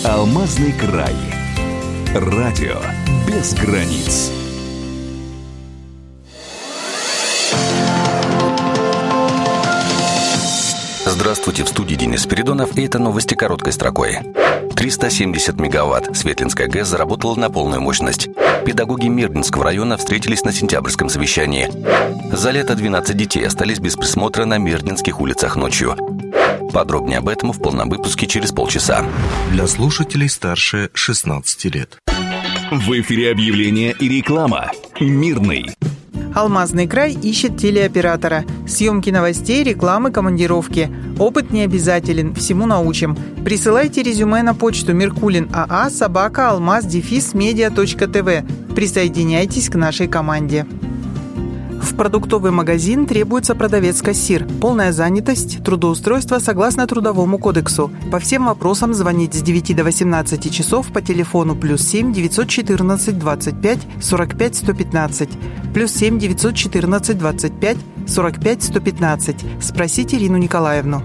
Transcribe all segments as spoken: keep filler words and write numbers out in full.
Алмазный край. Радио без границ. Здравствуйте, в студии Денис Спиридонов, и это новости короткой строкой. триста семьдесят мегаватт. Светлинская ГЭС заработала на полную мощность. Педагоги Мирнинского района встретились на сентябрьском совещании. За лето двенадцать детей остались без присмотра на Мирнинских улицах ночью. Подробнее об этом в полном выпуске через полчаса. Для слушателей старше шестнадцати лет. В эфире объявления и реклама. Мирный. Алмазный край ищет телеоператора. Съемки новостей, рекламы, командировки. Опыт не обязателен, всему научим. Присылайте резюме на почту меркулин аа собака алмаз дефис медиа точка тв. Присоединяйтесь к нашей команде. В продуктовый магазин требуется продавец-кассир. Полная занятость, трудоустройство согласно Трудовому кодексу. По всем вопросам звонить с девяти до восемнадцати часов по телефону плюс семь девятьсот четырнадцать двадцать пять сорок пять сто пятнадцать. Плюс семь девятьсот четырнадцать двадцать пять сорок пять сто пятнадцать. Спросите Ирину Николаевну.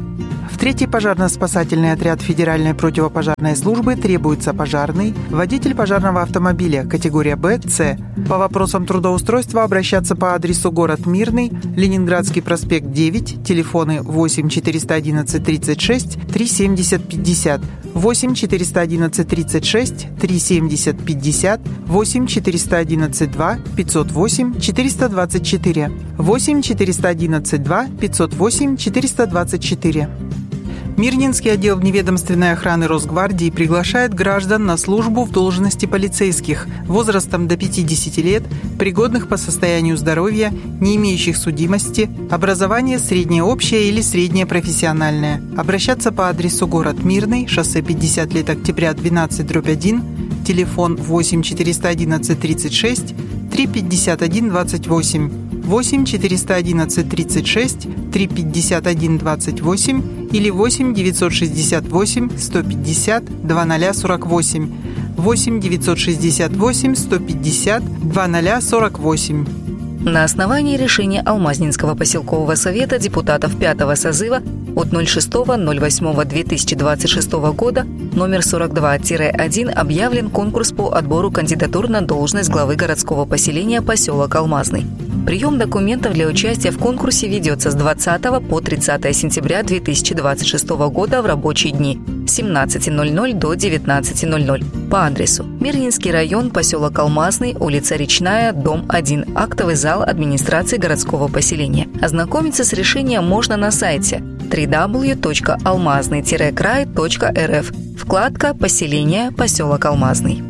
В третий пожарно-спасательный отряд Федеральной противопожарной службы требуется пожарный, водитель пожарного автомобиля, категория Б, С. По вопросам трудоустройства обращаться по адресу город Мирный, Ленинградский проспект девять, телефоны восемь четыреста одиннадцать тридцать шесть три семьдесят пятьдесят, восемь четыреста одиннадцать тридцать шесть три семьдесят пятьдесят, восемь четыреста одиннадцать два пятьсот восемь четыреста двадцать четыре, восемь четыреста одиннадцать два пятьсот восемь четыреста двадцать четыре. Мирнинский отдел вневедомственной охраны Росгвардии приглашает граждан на службу в должности полицейских возрастом до пятидесяти лет, пригодных по состоянию здоровья, не имеющих судимости, образование среднее общее или среднее профессиональное. Обращаться по адресу город Мирный, шоссе пятьдесят лет октября двенадцать дробь один, телефон восемь четыреста одиннадцать тридцать шесть три пятьдесят один двадцать восемь, восемь четыреста одиннадцать тридцать шесть три пятьдесят один двадцать восемь или восемь девятьсот шестьдесят восемь сто пятьдесят двадцать сорок восемь, восемь девятьсот шестьдесят восемь сто пятьдесят двадцать сорок восемь. На основании решения Алмазнинского поселкового совета депутатов пятого созыва от ноль шестого ноль восьмого две тысячи двадцать шестого года номер сорок два один объявлен конкурс по отбору кандидатур на должность главы городского поселения поселок Алмазный. Прием документов для участия в конкурсе ведется с двадцатого по тридцатое сентября две тысячи двадцать шестого года в рабочие дни с семнадцати ноль-ноль до девятнадцати ноль-ноль по адресу Мирнинский район, поселок Алмазный, улица Речная, дом один, актовый зал администрации городского поселения. Ознакомиться с решением можно на сайте дабл ю дабл ю дабл ю точка алмазный край точка эр эф, вкладка «Поселение, поселок Алмазный».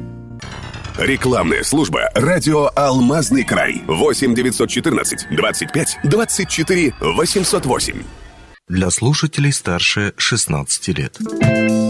Рекламная служба «Радио Алмазный край». восемь девятьсот четырнадцать двадцать пять двадцать четыре восемьсот восемь. Для слушателей старше шестнадцати лет.